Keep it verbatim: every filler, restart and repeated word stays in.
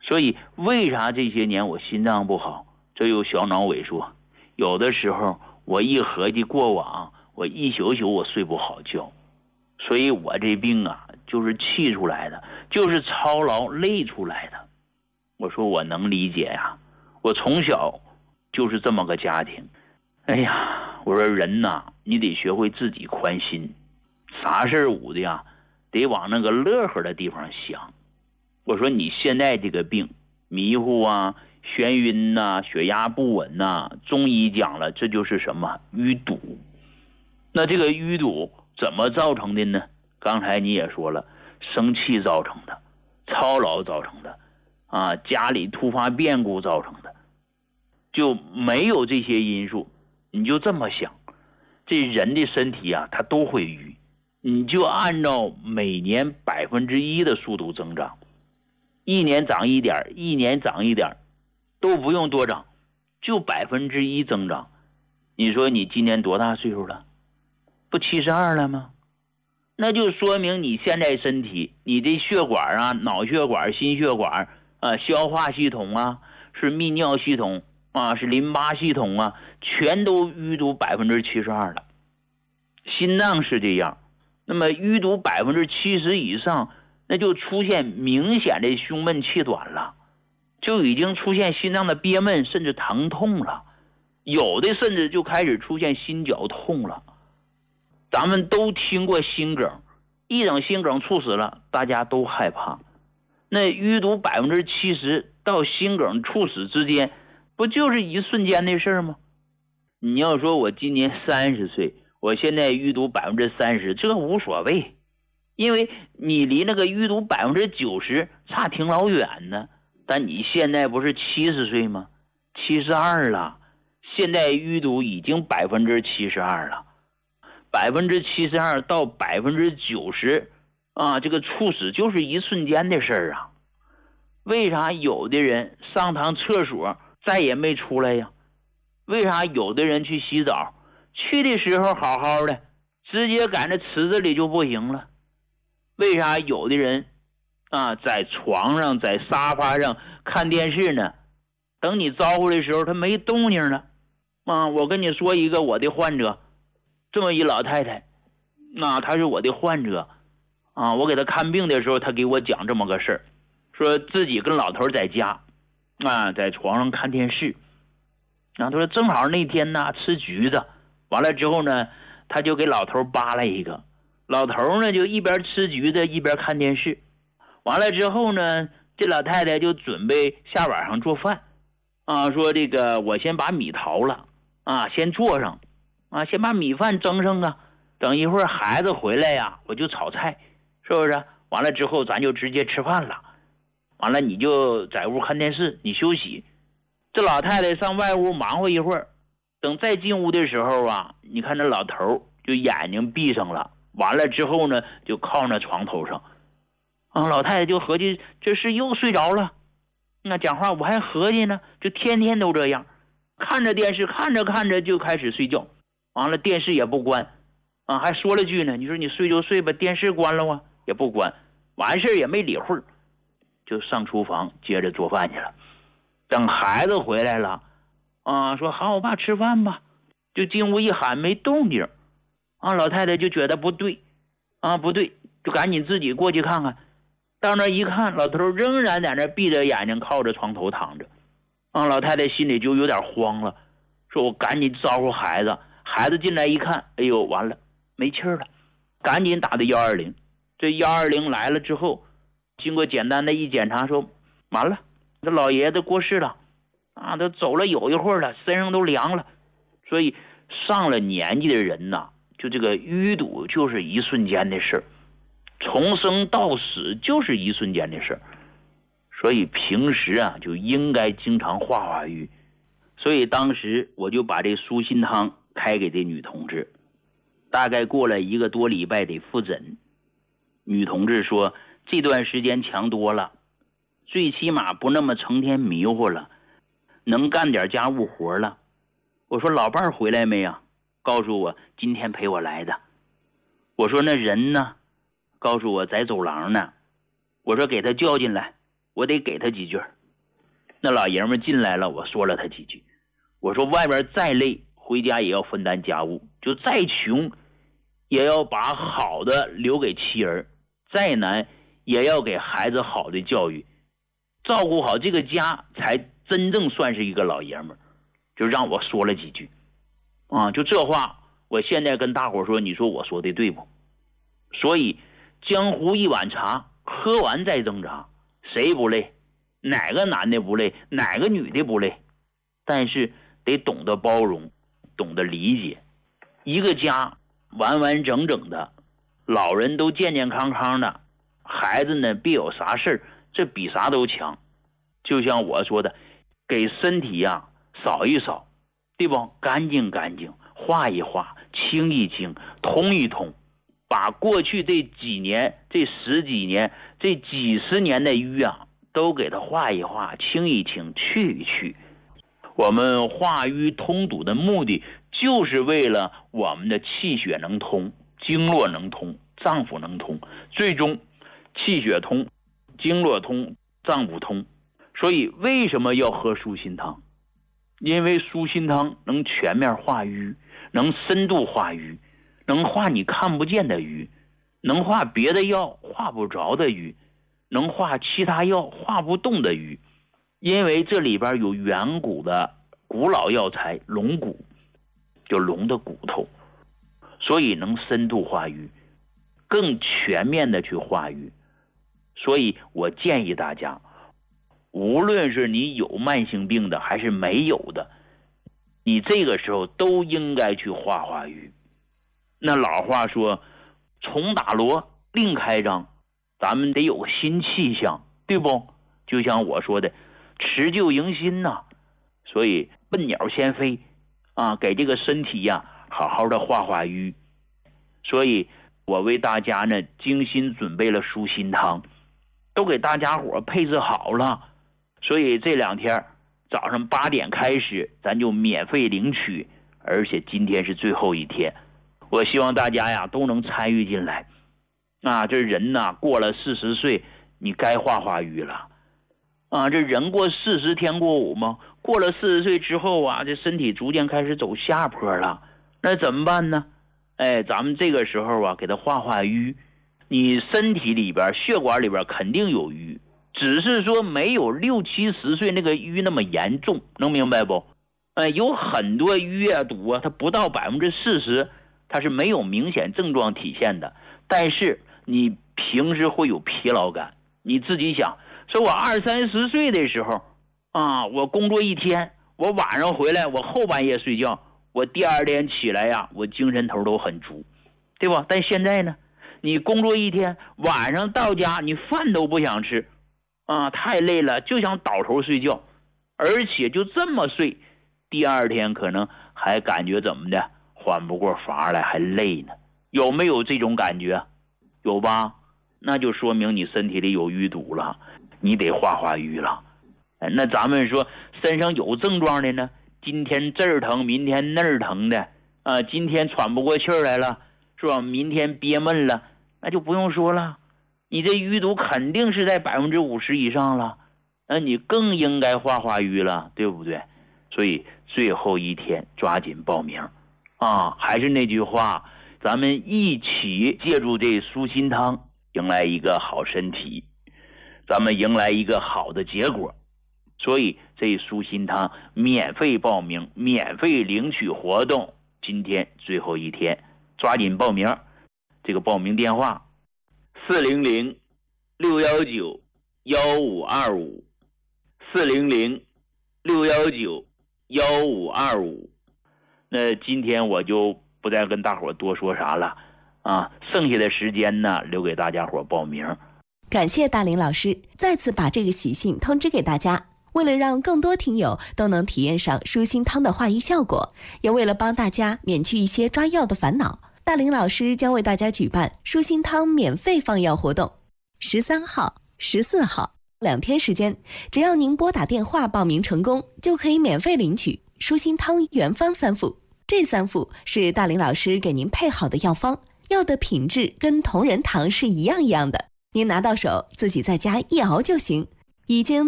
所以为啥这些年我心脏不好，这有小脑萎缩，有的时候我一合计过往，我一宿宿我睡不好觉，所以我这病啊就是气出来的，就是操劳累出来的。我说我能理解呀，我从小就是这么个家庭。哎呀，我说人呐，你得学会自己宽心，啥事儿捂的呀得往那个乐呵的地方想。我说你现在这个病，迷糊啊、眩晕呐、啊、血压不稳呐、啊，中医讲了，这就是什么淤堵。那这个淤堵怎么造成的呢？刚才你也说了，生气造成的，操劳造成的，啊，家里突发变故造成的。就没有这些因素，你就这么想，这人的身体啊，它都会淤，你就按照每年百分之一的速度增长。一年长一点，一年长一点，都不用多长，就百分之一增长。你说你今年多大岁数了？不七十二了吗？那就说明你现在身体，你的血管啊、脑血管、心血管啊、消化系统啊、是泌尿系统啊、是淋巴系统啊，全都淤堵百分之七十二了。心脏是这样，那么淤堵百分之七十以上。那就出现明显的胸闷气短了，就已经出现心脏的憋闷甚至疼痛了，有的甚至就开始出现心绞痛了。咱们都听过心梗，一整心梗猝死了，大家都害怕。那淤堵百分之七十到心梗猝死之间，不就是一瞬间的事吗？你要说我今年三十岁，我现在淤堵百分之三十，这个无所谓。因为你离那个淤堵百分之九十差挺老远呢，但你现在不是七十岁吗？七十二了，现在淤堵已经百分之七十二了，百分之七十二到百分之九十啊，这个猝死就是一瞬间的事儿啊。为啥有的人上趟厕所再也没出来呀？为啥有的人去洗澡，去的时候好好的，直接赶着池子里就不行了？为啥有的人啊在床上在沙发上看电视呢，等你招呼的时候他没动静了啊？我跟你说一个我的患者，这么一老太太，那她是我的患者啊，我给她看病的时候她给我讲这么个事儿，说自己跟老头在家啊在床上看电视啊，他说正好那天呢吃橘子，完了之后呢他就给老头扒了一个，老头呢就一边吃橘子一边看电视，完了之后呢这老太太就准备下晚上做饭啊，说这个我先把米淘了啊，先做上啊，先把米饭蒸上啊，等一会儿孩子回来呀我就炒菜，是不是？完了之后咱就直接吃饭了，完了你就在屋看电视，你休息。这老太太上外屋忙活一会儿，等再进屋的时候啊，你看这老头就眼睛闭上了，完了之后呢就靠那床头上啊，老太太就合计这是又睡着了。那讲话我还合计呢，这天天都这样，看着电视看着看着就开始睡觉，完了电视也不关啊，还说了句呢，你说你睡就睡吧，电视关了啊，也不关，完事也没理会，就上厨房接着做饭去了。等孩子回来了啊，说喊我爸吃饭吧，就进屋一喊没动静啊，老太太就觉得不对啊，不对，就赶紧自己过去看看。到那一看，老头仍然在那闭着眼睛靠着床头躺着啊，老太太心里就有点慌了，说我赶紧招呼孩子，孩子进来一看，哎呦完了没气儿了，赶紧打的一二零。这一二零来了之后，经过简单的一检查，说完了，这老爷子过世了啊，他走了有一会儿了，身上都凉了。所以上了年纪的人呐，就这个淤堵就是一瞬间的事，从生到死就是一瞬间的事，所以平时啊就应该经常化化瘀。所以当时我就把这舒心汤开给这女同志，大概过了一个多礼拜得复诊，女同志说这段时间强多了，最起码不那么成天迷糊了，能干点家务活了。我说老伴儿回来没呀？告诉我今天陪我来的。我说那人呢？告诉我在走廊呢。我说给他叫进来，我得给他几句。 那老爷们进来了，我说了他几句，我说外边再累，回家也要分担家务，就再穷也要把好的留给妻儿，再难也要给孩子好的教育，照顾好这个家才真正算是一个老爷们。就让我说了几句啊，就这话我现在跟大伙说，你说我说的对不？所以江湖一碗茶，喝完再挣扎，谁不累？哪个男的不累？哪个女的不累？但是得懂得包容，懂得理解，一个家完完整整的，老人都健健康康的，孩子呢别有啥事儿，这比啥都强。就像我说的，给身体呀、啊、扫一扫，对不？干净干净，化一化，清一清，通一通，把过去这几年、这十几年、这几十年的淤啊，都给它化一化，清一清，去一去。我们化瘀通堵的目的，就是为了我们的气血能通，经络能通，脏腑能通，最终气血通，经络通，脏腑通。所以为什么要喝舒心汤？因为舒心汤能全面化瘀，能深度化瘀，能化你看不见的瘀，能化别的药化不着的瘀，能化其他药化不动的瘀。因为这里边有远古的古老药材龙骨，就龙的骨头，所以能深度化瘀，更全面的去化瘀。所以我建议大家，无论是你有慢性病的还是没有的，你这个时候都应该去化化瘀。那老话说，重打锣另开张，咱们得有个新气象，对不？就像我说的，辞旧迎新呐、啊，所以笨鸟先飞啊，给这个身体呀、啊、好好的化化瘀。所以我为大家呢精心准备了舒心汤，都给大家伙配置好了。所以这两天早上八点开始，咱就免费领取，而且今天是最后一天，我希望大家呀都能参与进来。啊，这人呐过了四十岁，你该化化瘀了。啊，这人过四十天过午嘛，过了四十岁之后啊，这身体逐渐开始走下坡了，那怎么办呢？哎，咱们这个时候啊，给他化化瘀。你身体里边血管里边肯定有瘀，只是说没有六七十岁那个瘀那么严重，能明白不？哎，有很多淤啊堵啊，它不到百分之四十，它是没有明显症状体现的。但是你平时会有疲劳感，你自己想，说我二三十岁的时候啊，我工作一天，我晚上回来，我后半夜睡觉，我第二天起来呀，我精神头都很足，对吧？但现在呢，你工作一天，晚上到家你饭都不想吃啊，太累了，就想倒头睡觉，而且就这么睡，第二天可能还感觉怎么的，缓不过乏来，还累呢。有没有这种感觉？有吧？那就说明你身体里有淤堵了，你得化化瘀了。那咱们说身上有症状的呢，今天这儿疼，明天那儿疼的啊，今天喘不过气儿来了，是吧？明天憋闷了，那就不用说了，你这淤堵肯定是在百分之五十以上了，那你更应该化化瘀了，对不对？所以最后一天抓紧报名啊！还是那句话，咱们一起借助这舒心汤，迎来一个好身体，咱们迎来一个好的结果。所以这舒心汤免费报名，免费领取活动，今天最后一天，抓紧报名。这个报名电话四零零六幺九幺五二五，四零零六幺九幺五二五。那今天我就不再跟大伙多说啥了啊，剩下的时间呢留给大家伙报名。 感谢大林老师再次把这个喜讯通知给大家。为了让更多听友都能体验上舒心汤的化瘀效果，也为了帮大家免去一些抓药的烦恼，大林老师将为大家举办舒心汤免费放药活动。十三号、十四号两天时间，只要您拨打电话报名成功，就可以免费领取舒心汤原方三副。这三副是大林老师给您配好的药方，药的品质跟同仁堂是一样一样的，您拿到手自己在家一熬就行。已经